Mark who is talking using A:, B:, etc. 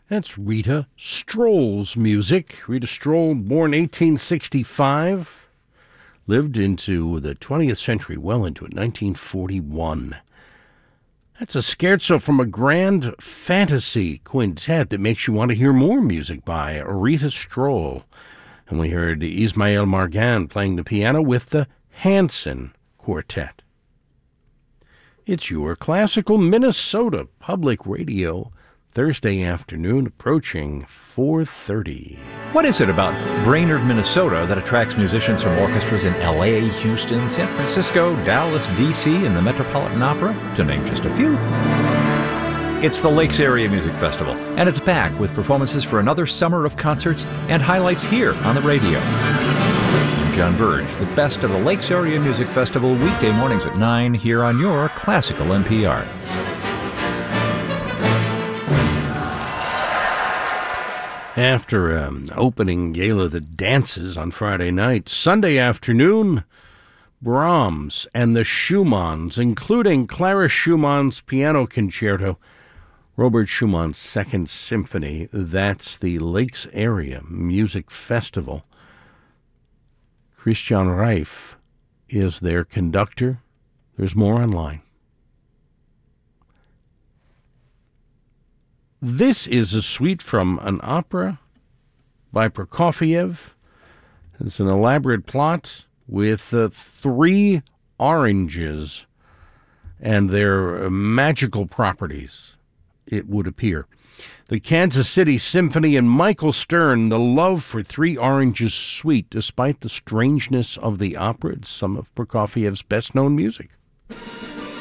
A: That's Rita Stroll's music. Rita Stroll, born 1865, lived into the 20th century, well into it, 1941. That's a scherzo from a grand fantasy quintet that makes you want to hear more music by Rita Stroll. And we heard Ismael Margan playing the piano with the Hanson Quartet. It's your classical Minnesota Public Radio, Thursday afternoon, approaching 4:30.
B: What is it about Brainerd, Minnesota that attracts musicians from orchestras in L.A., Houston, San Francisco, Dallas, D.C., and the Metropolitan Opera, to name just a few? It's the Lakes Area Music Festival, and it's back with performances for another summer of concerts and highlights here on the radio. I'm John Burge, the best of the Lakes Area Music Festival, weekday mornings at 9 here on your Classical NPR.
A: After an opening gala that dances on Friday night, Sunday afternoon, Brahms and the Schumanns, including Clara Schumann's Piano Concerto, Robert Schumann's Second Symphony. That's the Lakes Area Music Festival. Christian Reif is their conductor. There's more online. This is a suite from an opera by Prokofiev. It's an elaborate plot with 3 oranges and their magical properties, it would appear. The Kansas City Symphony and Michael Stern, the Love for 3 Oranges suite, despite the strangeness of the opera. It's some of Prokofiev's best-known music.